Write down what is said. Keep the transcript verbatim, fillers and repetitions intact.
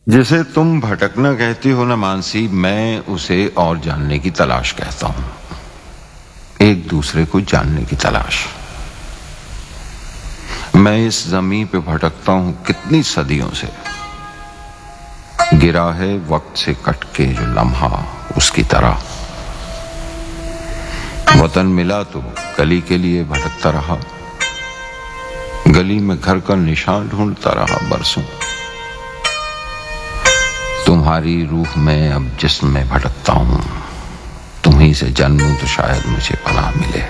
जिसे तुम भटकना कहती हो ना मानसी, मैं उसे और जानने की तलाश कहता हूं। एक दूसरे को जानने की तलाश। मैं इस जमीन पे भटकता हूं कितनी सदियों से। गिरा है वक्त से कट के जो लम्हा उसकी तरह। वतन मिला तो गली के लिए भटकता रहा, गली में घर का निशान ढूंढता रहा बरसों। तुम्हारी रूह में अब जिस्म में भटकता हूं, तुम्हीं से जन्मूं तो शायद मुझे पनाह मिले।